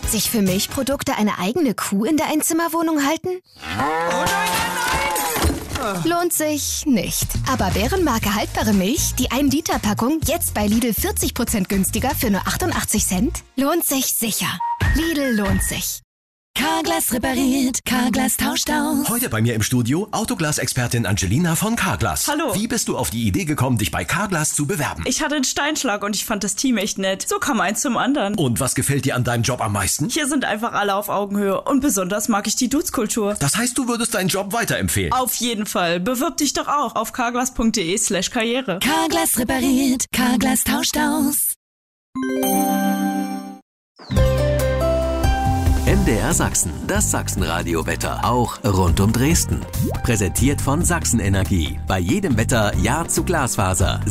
Sich für Milchprodukte eine eigene Kuh in der Einzimmerwohnung halten? Oh nein! Lohnt sich nicht. Aber Bärenmarke haltbare Milch, die 1-Liter-Packung, jetzt bei Lidl 40% günstiger für nur 88 Cent? Lohnt sich sicher. Lidl lohnt sich. Carglass repariert, Carglass tauscht aus. Heute bei mir im Studio Autoglas-Expertin Angelina von Carglass. Hallo. Wie bist du auf die Idee gekommen, dich bei Carglass zu bewerben? Ich hatte einen Steinschlag und ich fand das Team echt nett. So kam eins zum anderen. Und was gefällt dir an deinem Job am meisten? Hier sind einfach alle auf Augenhöhe und besonders mag ich die Dudes-Kultur. Das heißt, du würdest deinen Job weiterempfehlen? Auf jeden Fall. Bewirb dich doch auch auf carglass.de/karriere. Carglass repariert, Carglass tauscht aus. MDR Sachsen, das Sachsenradio-Wetter, auch rund um Dresden. Präsentiert von Sachsen Energie. Bei jedem Wetter Ja zu Glasfaser.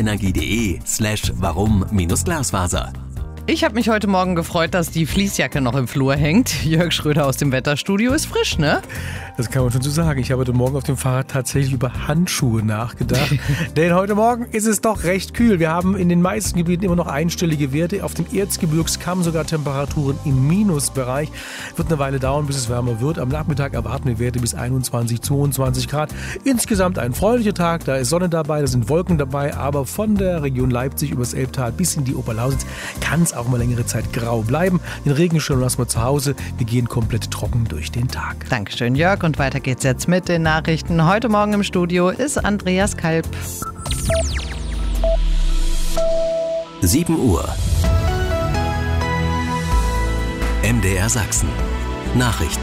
sachsenenergie.de/warum-Glasfaser. Ich habe mich heute Morgen gefreut, dass die Fließjacke noch im Flur hängt. Jörg Schröder aus dem Wetterstudio ist frisch, ne? Das kann man schon so sagen. Ich habe heute Morgen auf dem Fahrrad tatsächlich über Handschuhe nachgedacht. Denn heute Morgen ist es doch recht kühl. Wir haben in den meisten Gebieten immer noch einstellige Werte. Auf dem Erzgebirgskamm sogar Temperaturen im Minusbereich. Wird eine Weile dauern, bis es wärmer wird. Am Nachmittag erwarten wir Werte bis 21, 22 Grad. Insgesamt ein freundlicher Tag. Da ist Sonne dabei, da sind Wolken dabei. Aber von der Region Leipzig übers Elbtal bis in die Oberlausitz kann es auch mal längere Zeit grau bleiben. Den Regenschirm lassen wir zu Hause. Wir gehen komplett trocken durch den Tag. Dankeschön, Jörg. Und weiter geht's jetzt mit den Nachrichten. Heute Morgen im Studio ist Andreas Kalb. 7 Uhr. MDR Sachsen. Nachrichten.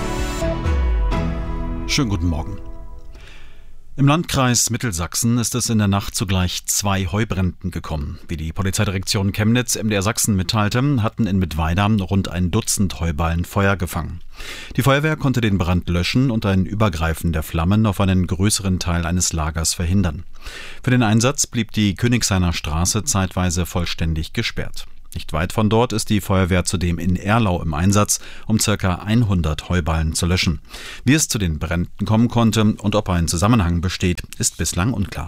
Schönen guten Morgen. Im Landkreis Mittelsachsen ist es in der Nacht zu gleich 2 Heubränden gekommen. Wie die Polizeidirektion Chemnitz MDR Sachsen mitteilte, hatten in Mittweida rund ein Dutzend Heuballen Feuer gefangen. Die Feuerwehr konnte den Brand löschen und ein Übergreifen der Flammen auf einen größeren Teil eines Lagers verhindern. Für den Einsatz blieb die Königshainer Straße zeitweise vollständig gesperrt. Nicht weit von dort ist die Feuerwehr zudem in Erlau im Einsatz, um ca. 100 Heuballen zu löschen. Wie es zu den Bränden kommen konnte und ob ein Zusammenhang besteht, ist bislang unklar.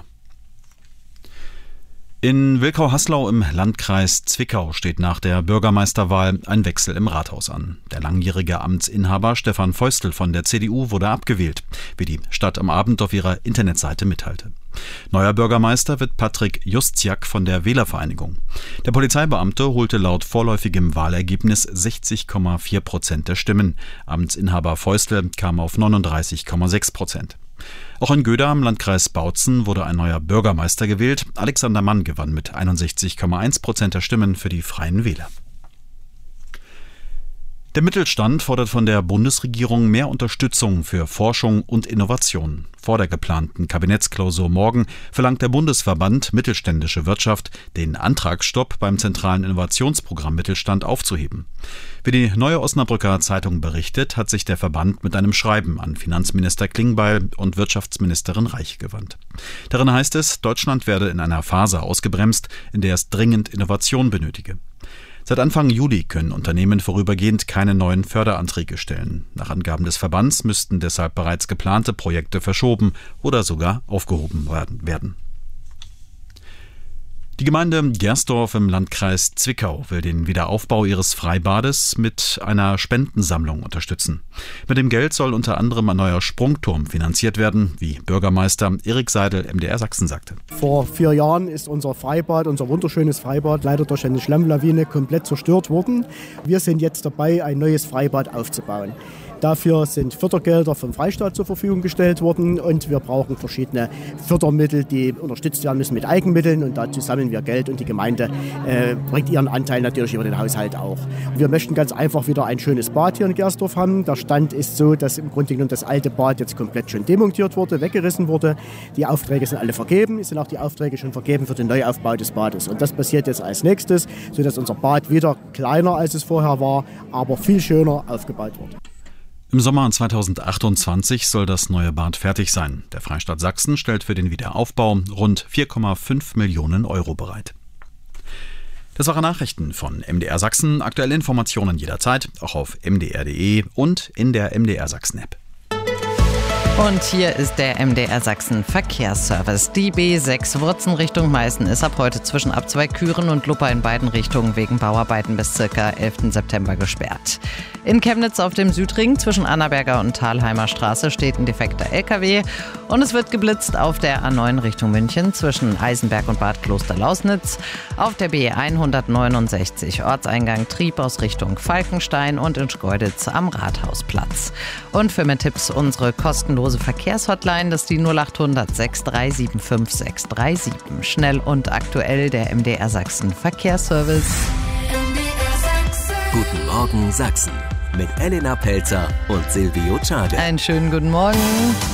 In Wilkau-Haslau im Landkreis Zwickau steht nach der Bürgermeisterwahl ein Wechsel im Rathaus an. Der langjährige Amtsinhaber Stefan Feustel von der CDU wurde abgewählt, wie die Stadt am Abend auf ihrer Internetseite mitteilte. Neuer Bürgermeister wird Patrick Justiak von der Wählervereinigung. Der Polizeibeamte holte laut vorläufigem Wahlergebnis 60,4% der Stimmen. Amtsinhaber Feustel kam auf 39,6%. Auch in Göda im Landkreis Bautzen wurde ein neuer Bürgermeister gewählt. Alexander Mann gewann mit 61,1% der Stimmen für die Freien Wähler. Der Mittelstand fordert von der Bundesregierung mehr Unterstützung für Forschung und Innovation. Vor der geplanten Kabinettsklausur morgen verlangt der Bundesverband Mittelständische Wirtschaft, den Antragsstopp beim zentralen Innovationsprogramm Mittelstand aufzuheben. Wie die Neue Osnabrücker Zeitung berichtet, hat sich der Verband mit einem Schreiben an Finanzminister Klingbeil und Wirtschaftsministerin Reich gewandt. Darin heißt es, Deutschland werde in einer Phase ausgebremst, in der es dringend Innovation benötige. Seit Anfang Juli können Unternehmen vorübergehend keine neuen Förderanträge stellen. Nach Angaben des Verbands müssten deshalb bereits geplante Projekte verschoben oder sogar aufgehoben werden. Die Gemeinde Gersdorf im Landkreis Zwickau will den Wiederaufbau ihres Freibades mit einer Spendensammlung unterstützen. Mit dem Geld soll unter anderem ein neuer Sprungturm finanziert werden, wie Bürgermeister Erik Seidel MDR Sachsen sagte. Vor 4 Jahren ist unser Freibad, unser wunderschönes Freibad, leider durch eine Schlammlawine komplett zerstört worden. Wir sind jetzt dabei, ein neues Freibad aufzubauen. Dafür sind Fördergelder vom Freistaat zur Verfügung gestellt worden und wir brauchen verschiedene Fördermittel, die unterstützt werden müssen mit Eigenmitteln und dazu sammeln wir Geld und die Gemeinde bringt ihren Anteil natürlich über den Haushalt auch. Wir möchten ganz einfach wieder ein schönes Bad hier in Gersdorf haben. Der Stand ist so, dass im Grunde genommen das alte Bad jetzt komplett schon demontiert wurde, weggerissen wurde. Die Aufträge sind alle vergeben, es sind auch die Aufträge schon vergeben für den Neuaufbau des Bades und das passiert jetzt als nächstes, sodass unser Bad wieder kleiner als es vorher war, aber viel schöner aufgebaut wird. Im Sommer 2028 soll das neue Bad fertig sein. Der Freistaat Sachsen stellt für den Wiederaufbau rund 4,5 Millionen Euro bereit. Das waren Nachrichten von MDR Sachsen. Aktuelle Informationen jederzeit, auch auf mdr.de und in der MDR Sachsen App. Und hier ist der MDR Sachsen Verkehrsservice. Die B6 Wurzen Richtung Meißen ist ab heute zwischen Abzweig-Küren und Luppa in beiden Richtungen wegen Bauarbeiten bis ca. 11. September gesperrt. In Chemnitz auf dem Südring zwischen Annaberger und Thalheimer Straße steht ein defekter LKW. Und es wird geblitzt auf der A9 Richtung München zwischen Eisenberg und Bad Kloster-Lausnitz. Auf der B169 Ortseingang Trieb aus Richtung Falkenstein und in Schkeuditz am Rathausplatz. Und für mehr Tipps unsere kostenlose Verkehrshotline, das ist die 0800 6375 637. Schnell und aktuell der MDR Sachsen Verkehrsservice. Guten Morgen Sachsen mit Elena Pelzer und Silvio Czade. Einen schönen guten Morgen.